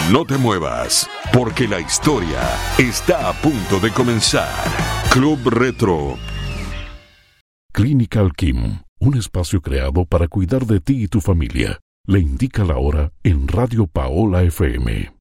No te muevas, porque la historia está a punto de comenzar. Club Retro. Clinical Kim, un espacio creado para cuidar de ti y tu familia. Le indica la hora en Radio Paola FM.